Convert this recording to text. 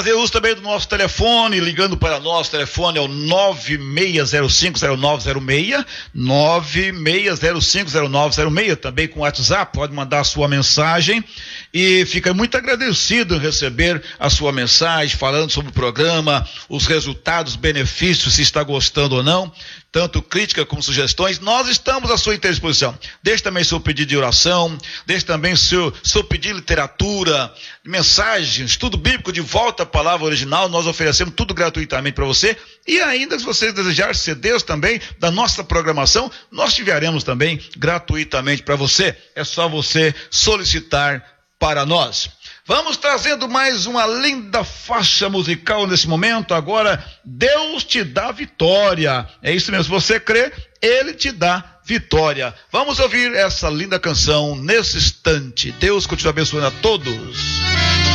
fazer uso também do nosso telefone, ligando para nosso telefone é o 96050906, 96050906, também com WhatsApp, pode mandar a sua mensagem e fica muito agradecido em receber a sua mensagem, falando sobre o programa, os resultados, benefícios, se está gostando ou não, tanto crítica como sugestões, nós estamos à sua disposição. Deixe também seu pedido de oração, deixe também seu pedido de literatura, mensagem, estudo bíblico de volta à palavra original, nós oferecemos tudo gratuitamente para você, e ainda se você desejar CDs também da nossa programação, nós enviaremos também gratuitamente para você, é só você solicitar para nós. Vamos trazendo mais uma linda faixa musical nesse momento. Agora, Deus te dá vitória. É isso mesmo, se você crê, Ele te dá vitória. Vamos ouvir essa linda canção nesse instante. Deus continue abençoando a todos.